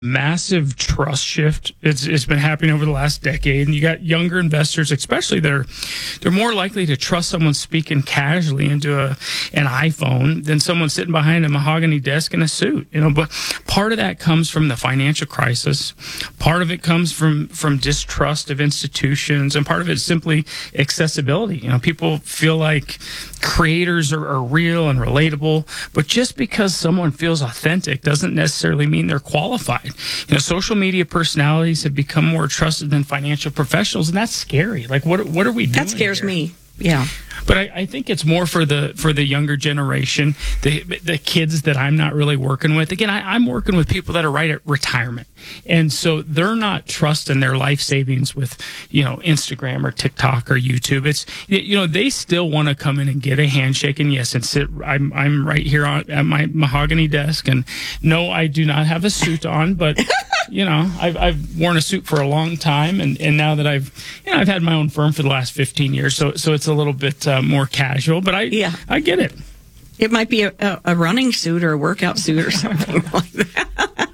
massive trust shift. It's been happening over the last decade, and you got younger investors, especially they're more likely to trust someone speaking casually into an iPhone than someone sitting behind a mahogany desk in a suit. But part of that comes from the financial crisis. Part of it comes from distrust of institutions, and part of it is simply accessibility. People feel like creators are real and relatable, but just because someone feels authentic doesn't necessarily mean they're qualified. Social media personalities have become more trusted than financial professionals, and that's scary. Like, what are we doing? That scares me. Yeah. But I think it's more for the younger generation, the kids that I'm not really working with. Again, I'm working with people that are right at retirement. And so they're not trusting their life savings with, Instagram or TikTok or YouTube. It's, they still want to come in and get a handshake and yes, and sit. I'm right here at my mahogany desk. And no, I do not have a suit on, but I've worn a suit for a long time. And now that I've had my own firm for the last 15 years. So it's a little bit more casual, but I get it. It might be a running suit or a workout suit or something like that.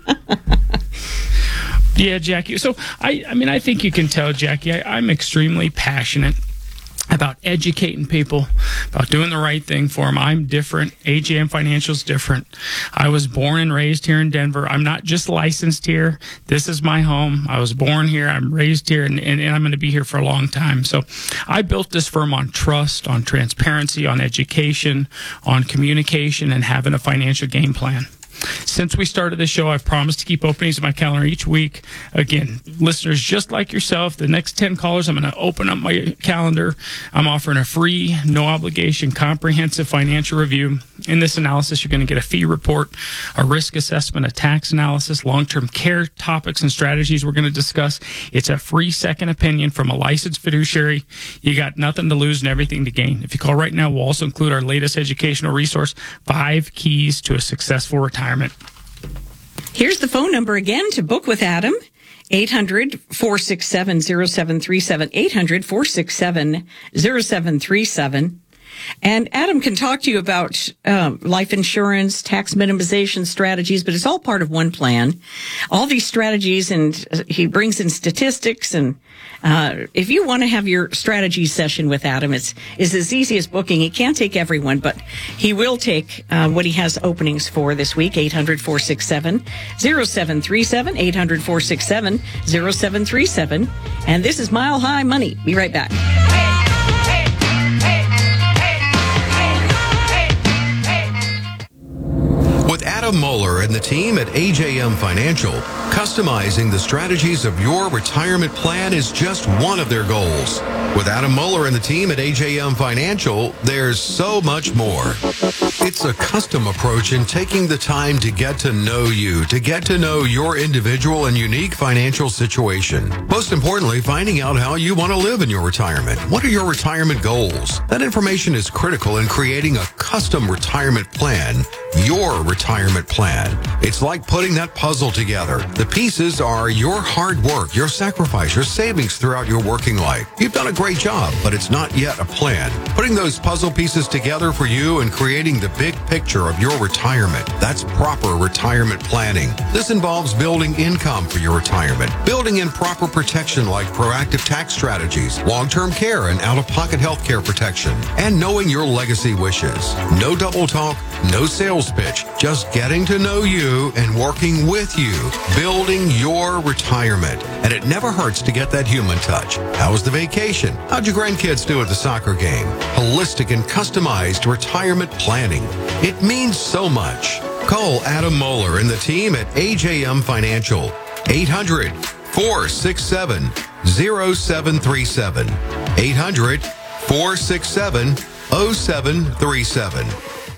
Yeah, Jackie. So I think you can tell, Jackie, I'm extremely passionate about educating people, about doing the right thing for them. I'm different. AJM Financial's different. I was born and raised here in Denver. I'm not just licensed here. This is my home. I was born here. I'm raised here, and I'm going to be here for a long time. So I built this firm on trust, on transparency, on education, on communication, and having a financial game plan. Since we started this show, I've promised to keep openings in my calendar each week. Again, listeners just like yourself, the next 10 callers, I'm going to open up my calendar. I'm offering a free, no obligation, comprehensive financial review. In this analysis, you're going to get a fee report, a risk assessment, a tax analysis, long-term care topics and strategies we're going to discuss. It's a free second opinion from a licensed fiduciary. You got nothing to lose and everything to gain. If you call right now, we'll also include our latest educational resource, 5 Keys to a Successful Retirement. Here's the phone number again to book with Adam. 800-467-0737. 800-467-0737. And Adam can talk to you about life insurance, tax minimization strategies, but it's all part of one plan. All these strategies, and he brings in statistics. And if you want to have your strategy session with Adam, it's as easy as booking. He can't take everyone, but he will take what he has openings for this week. 800-467-0737. 800-467-0737. And this is Mile High Money. Be right back. Adam Moeller and the team at AJM Financial, customizing the strategies of your retirement plan is just one of their goals. With Adam Moeller and the team at AJM Financial, there's so much more. It's a custom approach in taking the time to get to know you, to get to know your individual and unique financial situation. Most importantly, finding out how you want to live in your retirement. What are your retirement goals? That information is critical in creating a custom retirement plan, your retirement plan. It's like putting that puzzle together. The pieces are your hard work, your sacrifice, your savings throughout your working life. You've done a great job, but it's not yet a plan. Putting those puzzle pieces together for you and creating the big picture of your retirement. That's proper retirement planning. This involves building income for your retirement, building in proper protection like proactive tax strategies, long-term care and out-of-pocket health care protection, and knowing your legacy wishes. No double talk, no sales pitch, just getting to know you and working with you, building your retirement. And it never hurts to get that human touch. How was the vacation? How'd your grandkids do at the soccer game? Holistic and customized retirement planning. It means so much. Call Adam Moeller and the team at AJM Financial. 800-467-0737. 800-467-0737.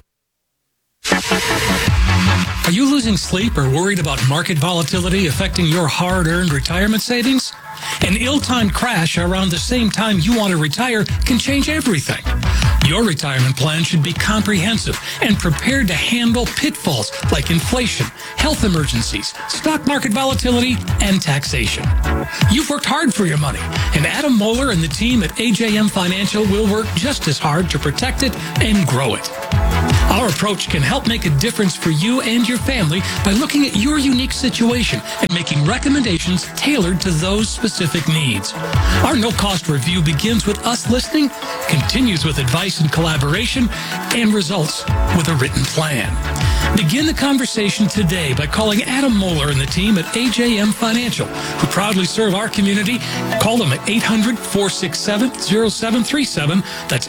Are you losing sleep or worried about market volatility affecting your hard-earned retirement savings? An ill-timed crash around the same time you want to retire can change everything. Your retirement plan should be comprehensive and prepared to handle pitfalls like inflation, health emergencies, stock market volatility, and taxation. You've worked hard for your money, and Adam Moeller and the team at AJM Financial will work just as hard to protect it and grow it. Our approach can help make a difference for you and your family by looking at your unique situation and making recommendations tailored to those specific needs. Our no-cost review begins with us listening, continues with advice and collaboration, and results with a written plan. Begin the conversation today by calling Adam Moeller and the team at AJM Financial, who proudly serve our community. Call them at 800-467-0737. That's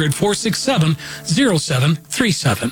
800-467-0737.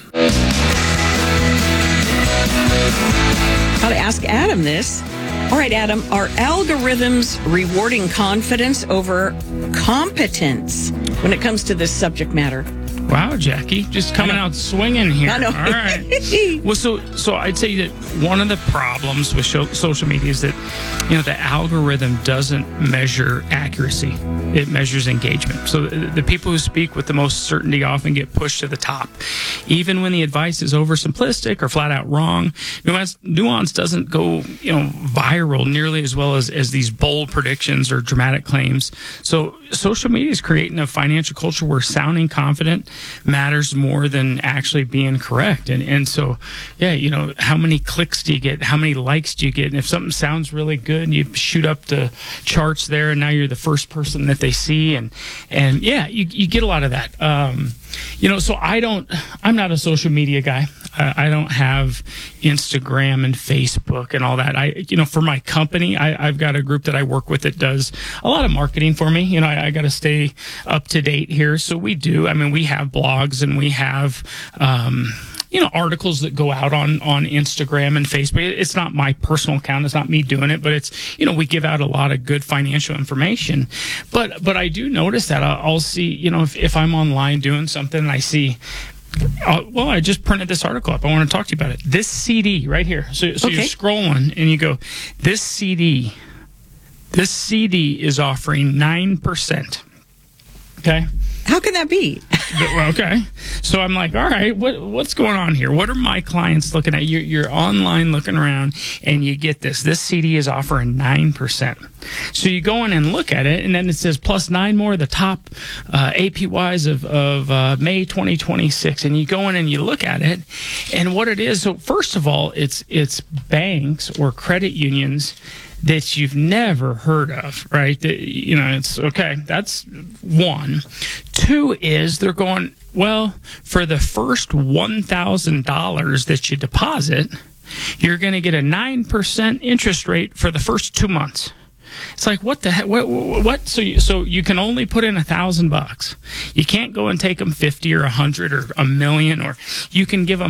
Got to ask Adam this. All right, Adam, are algorithms rewarding confidence over competence when it comes to this subject matter? Wow, Jackie, just coming out swinging here. I know. All right. Well, so I'd say that one of the problems with social media is that, the algorithm doesn't measure accuracy. It measures engagement. So the people who speak with the most certainty often get pushed to the top. Even when the advice is oversimplistic or flat out wrong, nuance doesn't go, viral nearly as well as these bold predictions or dramatic claims. So social media is creating a financial culture where sounding confident matters more than actually being correct. And so, how many clicks do you get? How many likes do you get? And if something sounds really good, you shoot up the charts there, and now you're the first person that they see. And you get a lot of that. So I'm not a social media guy. I don't have Instagram and Facebook and all that. For my company, I've got a group that I work with that does a lot of marketing for me. I got to stay up to date here. So we do. We have blogs and we have, articles that go out on Instagram and Facebook. It's not my personal account. It's not me doing it, but it's, we give out a lot of good financial information. But I do notice that I'll see, if I'm online doing something and I see, I just printed this article up. I want to talk to you about it. This CD right here. So Okay. You're scrolling and you go, this CD is offering 9%. Okay. How can that be? Okay. So I'm like, all right, what's going on here? What are my clients looking at? You're online looking around and you get this. This CD is offering 9%. So you go in and look at it, and then it says plus 9 more of the top APYs of May 2026. And you go in and you look at it, and what it is. So first of all, it's banks or credit unions that you've never heard of, right? It's okay. That's one. Two is they're going, well, for the first $1,000 that you deposit, you're going to get a 9% interest rate for the first 2 months. It's like, what the heck? What? So you can only put in $1,000. You can't go and take them 50 or 100 or a million, or you can give them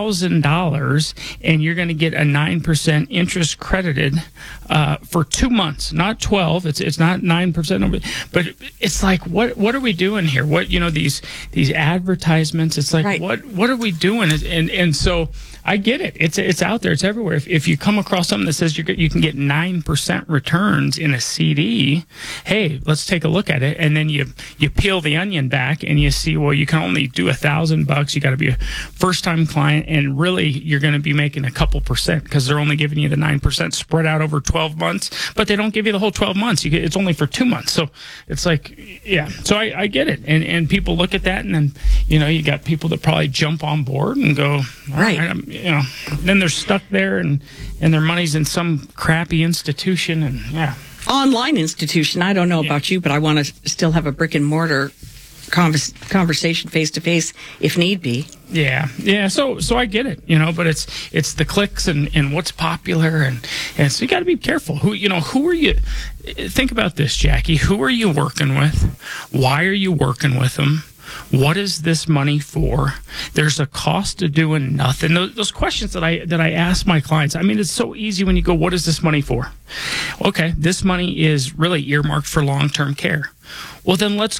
$1,000 and you're going to get a 9% interest credited for 2 months, not 12. It's not 9%, but it's like, what are we doing here? What, these advertisements? It's like, right. What are we doing? And so I get it. It's out there. It's everywhere. If you come across something that says you can get 9% returns in a CD, hey, let's take a look at it. And then you peel the onion back and you see, well, you can only do $1,000. You got to be a first-time client, and really you're going to be making a couple percent because they're only giving you the 9% spread out over 12 months, but they don't give you the whole 12 months. It's only for 2 months. So it's like, yeah. So I get it. And people look at that, and then you got people that probably jump on board and go, all right. Then they're stuck there, and their money's in some crappy institution, and yeah. Online institution. I don't know about you, but I want to still have a brick and mortar conversation face to face if need be. Yeah. So I get it, but it's the clicks and what's popular, and so you got to be careful. Who are you? Think about this, Jackie. Who are you working with? Why are you working with them? What is this money for? There's a cost to doing nothing. Those questions that I ask my clients. It's so easy when you go, what is this money for? Okay, this money is really earmarked for long-term care. Well, then let's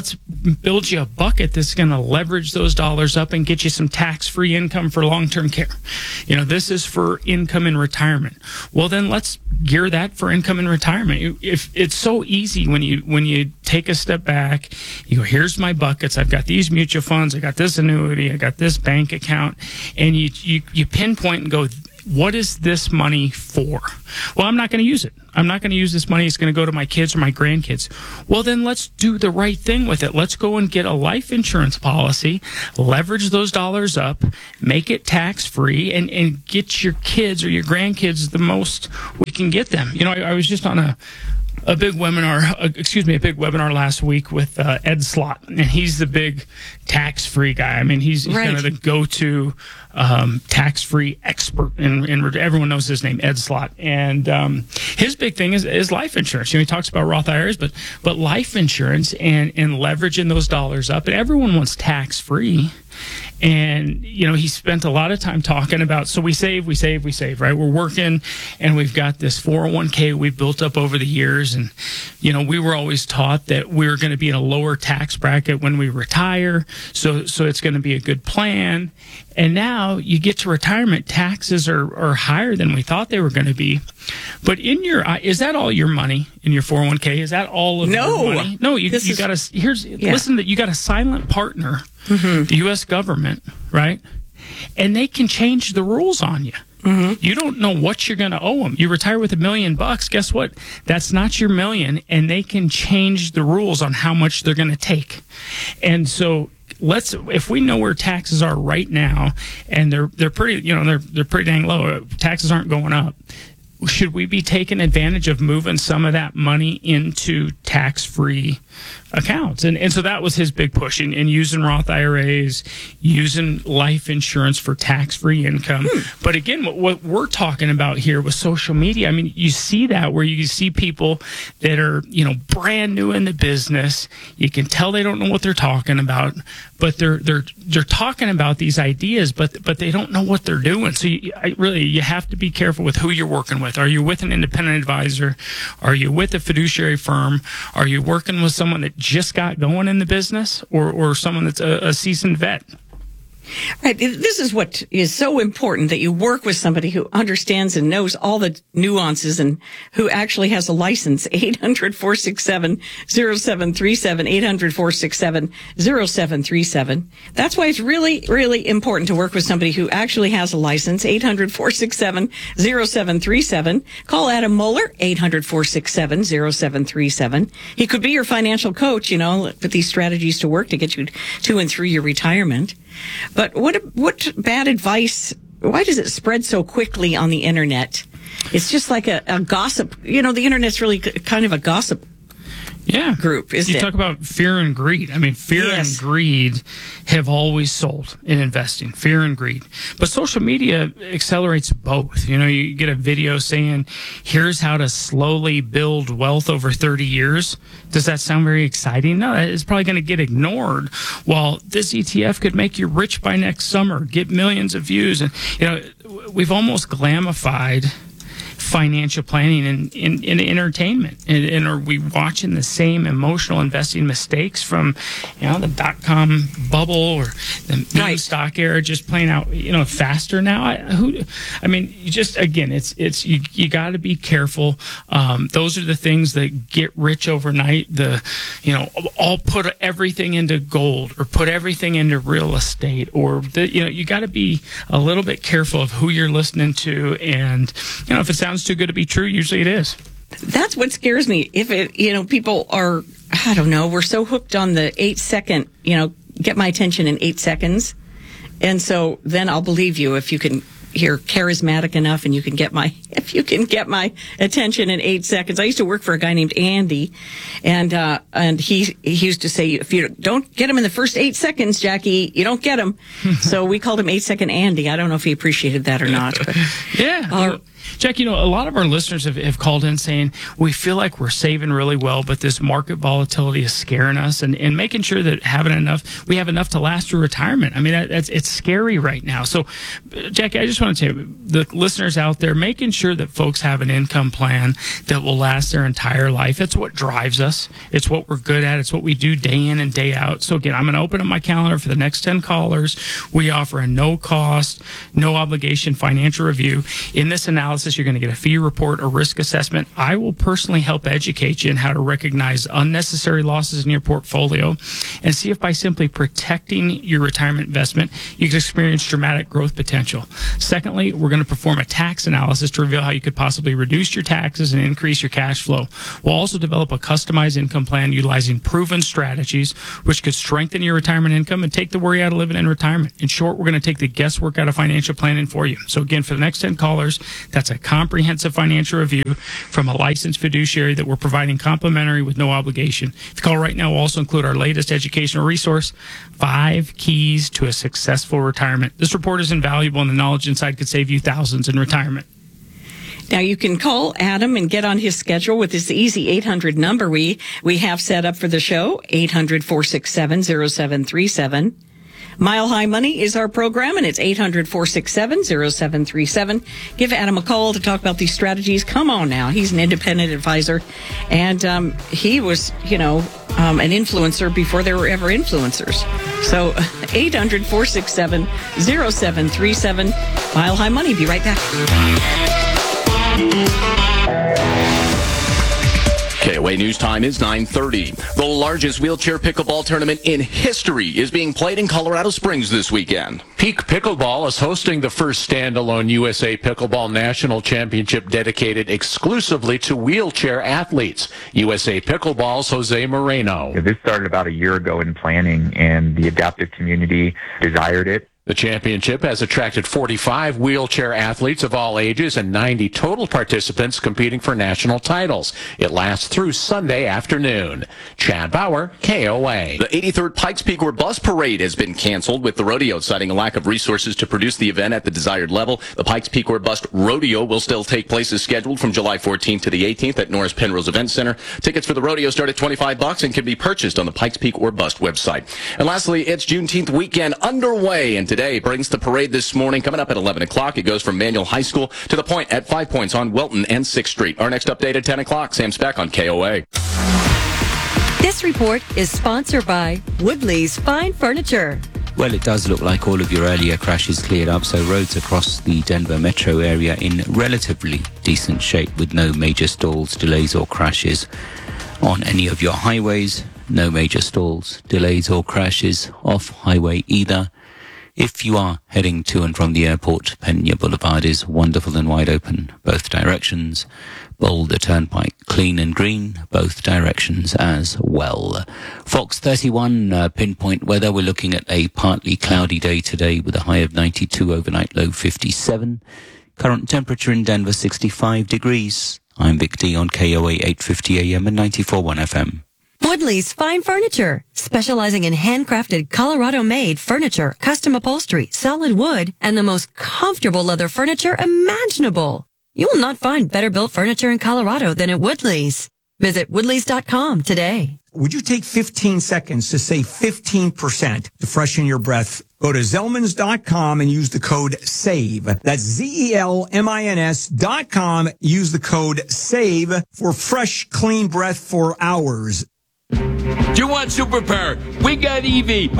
build you a bucket that's going to leverage those dollars up and get you some tax-free income for long-term care. This is for income in retirement. Well, then let's gear that for income in retirement. If it's so easy when you take a step back, you go, here's my buckets. I've got these mutual funds. I got this annuity. I got this bank account, and you pinpoint and go, what is this money for? Well, I'm not going to use it. I'm not going to use this money. It's going to go to my kids or my grandkids. Well, then let's do the right thing with it. Let's go and get a life insurance policy, leverage those dollars up, make it tax-free, and get your kids or your grandkids the most we can get them. You know, I was just on a big webinar last week with Ed Slott, and he's the big tax-free guy. I mean, he's Right. kind of the go-to tax-free expert, and everyone knows his name, Ed Slott. And his big thing is life insurance. You know, he talks about Roth IRAs, but life insurance and leveraging those dollars up, and everyone wants tax-free. And, you know, he spent a lot of time talking about, so we save, right? We're working, and we've got this 401k we've built up over the years. And, you know, we were always taught that we were going to be in a lower tax bracket when we retire. So it's going to be a good plan. And now you get to retirement, taxes are higher than we thought they were going to be. But is that all your money in your 401k? Is that all of your money? No, you got to, listen, that you got a silent partner, the U.S. government, right? And they can change the rules on you. You don't know what you're going to owe them. You retire with $1 million. Guess what? That's not your million, and they can change the rules on how much they're going to take. And so if we know where taxes are right now, and they're pretty, you know, they're pretty dang low. Taxes aren't going up. Should we be taking advantage of moving some of that money into tax-free accounts? And so that was his big push in using Roth IRAs, using life insurance for tax-free income. But again, what we're talking about here with social media, I mean, you see that where you see people that are, you know, brand new in the business. You can tell they don't know what they're talking about, but they're talking about these ideas, but they don't know what they're doing. So you have to be careful with who you're working with. Are you with an independent advisor? Are you with a fiduciary firm? Are you working with someone that just got going in the business, or someone that's a seasoned vet? Right. This is what is so important, that you work with somebody who understands and knows all the nuances and who actually has a license. 800-467-0737, 800-467-0737. That's why it's really, really important to work with somebody who actually has a license. 800-467-0737. Call Adam Moeller, 800-467-0737. He could be your financial coach, you know, put these strategies to work to get you to and through your retirement. But what bad advice? Why does it spread so quickly on the internet? It's just like a gossip. You know, the internet's really kind of a gossip group, isn't it? You talk about fear and greed. I mean, fear and greed have always sold in investing, fear and greed. But social media accelerates both. You know, you get a video saying, here's how to slowly build wealth over 30 years. Does that sound very exciting? No, it's probably going to get ignored. While this ETF could make you rich by next summer, get millions of views. And, you know, we've almost glamified financial planning in entertainment, and are we watching the same emotional investing mistakes from, you know, the .com bubble or the meme stock era just playing out, you know, faster now? You got to be careful. Those are the things that get rich overnight. I'll put everything into gold or put everything into real estate, or you got to be a little bit careful of who you're listening to, and if it sounds too good to be true, usually it is. That's what scares me. If people are, I don't know, we're so hooked on the 8-second, get my attention in 8 seconds. And so then I'll believe you if you're charismatic enough and you can get my attention in 8 seconds. I used to work for a guy named Andy, and he used to say, if you don't get him in the first 8 seconds, Jackie, you don't get him. So we called him 8-second Andy. I don't know if he appreciated that or not. But, yeah. Jack, a lot of our listeners have called in saying, we feel like we're saving really well, but this market volatility is scaring us, and making sure that we have enough to last through retirement. I mean, it's scary right now. So, Jackie, I just want to tell you, the listeners out there, making sure that folks have an income plan that will last their entire life. It's what drives us. It's what we're good at. It's what we do day in and day out. So again, I'm going to open up my calendar for the next 10 callers. We offer a no cost, no obligation financial review. In this analysis, analysis. You're going to get a fee report, a risk assessment. I will personally help educate you in how to recognize unnecessary losses in your portfolio and see if by simply protecting your retirement investment, you can experience dramatic growth potential. Secondly, we're going to perform a tax analysis to reveal how you could possibly reduce your taxes and increase your cash flow. We'll also develop a customized income plan utilizing proven strategies which could strengthen your retirement income and take the worry out of living in retirement. In short, we're going to take the guesswork out of financial planning for you. So again, for the next 10 callers, that's a comprehensive financial review from a licensed fiduciary that we're providing complimentary with no obligation. If you call right now, we'll also include our latest educational resource, 5 Keys to a Successful Retirement. This report is invaluable, and the knowledge inside could save you thousands in retirement. Now, you can call Adam and get on his schedule with this easy 800 number we have set up for the show, 800-467-0737. Mile High Money is our program, and it's 800-467-0737. Give Adam a call to talk about these strategies. Come on now. He's an independent advisor, and he was, an influencer before there were ever influencers. So 800-467-0737. Mile High Money. Be right back. KOA News Time is 9:30. The largest wheelchair pickleball tournament in history is being played in Colorado Springs this weekend. Peak Pickleball is hosting the first standalone USA Pickleball National Championship dedicated exclusively to wheelchair athletes. USA Pickleball's Jose Moreno. This started about a year ago in planning, and the adaptive community desired it. The championship has attracted 45 wheelchair athletes of all ages and 90 total participants competing for national titles. It lasts through Sunday afternoon. Chad Bauer, KOA. The 83rd Pikes Peak or Bus Parade has been canceled, with the rodeo citing a lack of resources to produce the event at the desired level. The Pikes Peak or Bust Rodeo will still take place as scheduled from July 14th to the 18th at Norris Penrose Event Center. Tickets for the rodeo start at $25 and can be purchased on the Pikes Peak or Bust website. And lastly, it's Juneteenth weekend underway, and today brings the parade this morning. Coming up at 11 o'clock, it goes from Manual High School to the Point at 5 Points on Welton and 6th Street. Our next update at 10 o'clock. Sam Speck on KOA. This report is sponsored by Woodley's Fine Furniture. Well, it does look like all of your earlier crashes cleared up, so roads across the Denver metro area in relatively decent shape with no major stalls, delays or crashes on any of your highways. No major stalls, delays or crashes off highway either. If you are heading to and from the airport, Pena Boulevard is wonderful and wide open, both directions. Boulder Turnpike, clean and green, both directions as well. Fox 31, pinpoint weather. We're looking at a partly cloudy day today with a high of 92, overnight low 57. Current temperature in Denver, 65 degrees. I'm Vic D on KOA 850 AM and 94.1 FM. Woodley's Fine Furniture, specializing in handcrafted Colorado-made furniture, custom upholstery, solid wood, and the most comfortable leather furniture imaginable. You will not find better built furniture in Colorado than at Woodley's. Visit woodleys.com today. Would you take 15 seconds to save 15% to freshen your breath? Go to Zelmans.com and use the code SAVE. That's ZELMINS.com. Use the code SAVE for fresh, clean breath for hours. Do you want superpower? We got EV.